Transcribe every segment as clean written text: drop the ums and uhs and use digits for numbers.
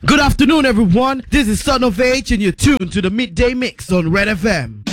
Good afternoon, everyone. This is Son of H, and you're tuned to the Midday Mix on Red FM.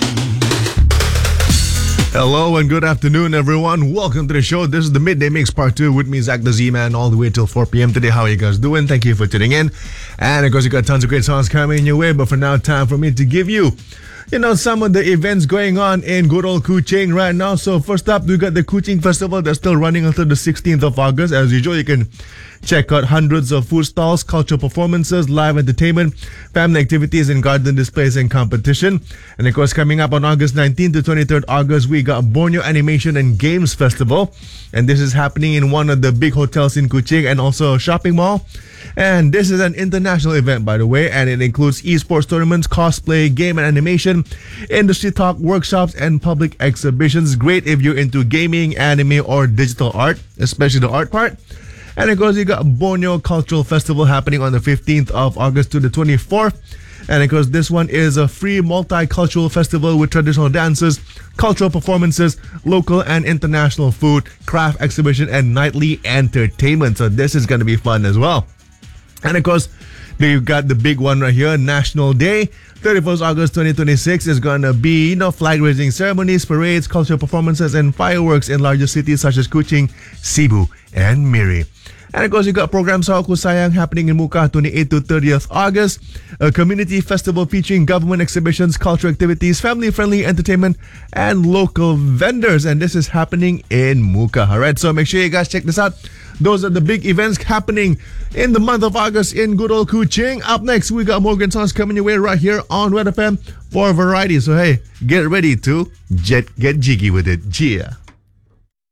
Hello and good afternoon, everyone. Welcome to the show. This is the Midday Mix Part 2 with me, Zach the Z-Man, all the way till 4 p.m. today. How are you guys doing? Thank you for tuning in. And of course, you got tons of great songs coming your way. But for now, time for me to give you some of the events going on in good old Kuching right now. So first up, we got the Kuching Festival that's still running until the 16th of August. As usual, you can check out hundreds of food stalls, cultural performances, live entertainment, family activities, and garden displays and competition. And of course, coming up on August 19th to 23rd August, we got Borneo Animation and Games Festival. And this is happening in one of the big hotels in Kuching and also a shopping mall. And this is an international event, by the way, and it includes esports tournaments, cosplay, game and animation, industry talk, workshops, and public exhibitions. Great if you're into gaming, anime, or digital art, especially the art part. And of course, you got Borneo Cultural Festival happening on the 15th of August to the 24th. And of course, this one is a free multicultural festival with traditional dances, cultural performances, local and international food, craft exhibition, and nightly entertainment. So this is going to be fun as well. And of course, you've got the big one right here, National Day. 31st August 2026 is going to be, flag raising ceremonies, parades, cultural performances, and fireworks in larger cities such as Kuching, Cebu, and Miri. And of course, you got programs Sa Aku Sayang happening in Muka 28th to 30th August, a community festival featuring government exhibitions, cultural activities, family-friendly entertainment, and local vendors. And this is happening in Muka. All right, so make sure you guys check this out. Those are the big events happening in the month of August in good old Kuching. Up next, we got Morgan songs coming your way right here on Red FM for variety. So hey, get ready to get jiggy with it. Gia.